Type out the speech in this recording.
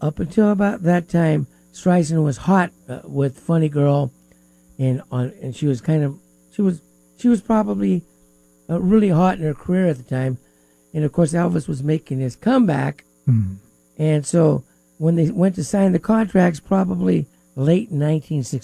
up until about that time, Streisand was hot with Funny Girl, and she was she was probably really hot in her career at the time, and of course Elvis was making his comeback, and so when they went to sign the contracts, probably late in 1965.